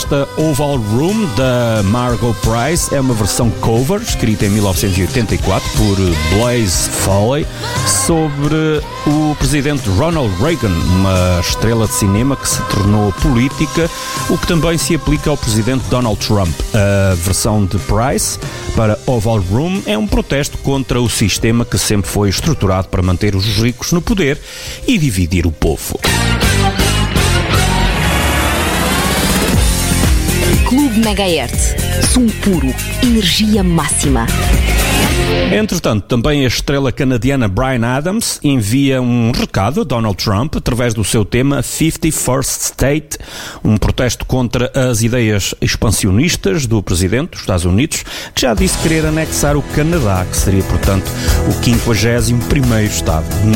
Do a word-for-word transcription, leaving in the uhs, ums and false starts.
Esta Oval Room, da Margot Price, é uma versão cover, escrita em mil novecentos e oitenta e quatro por Blaze Foley, sobre o presidente Ronald Reagan, uma estrela de cinema que se tornou política, o que também se aplica ao presidente Donald Trump. A versão de Price para Oval Room é um protesto contra o sistema que sempre foi estruturado para manter os ricos no poder e dividir o povo. Clube Megahertz. Som puro. Energia máxima. Entretanto, também a estrela canadiana Bryan Adams envia um recado a Donald Trump através do seu tema fifty-first State, um protesto contra as ideias expansionistas do presidente dos Estados Unidos, que já disse querer anexar o Canadá, que seria, portanto, o quinquagésimo primeiro Estado.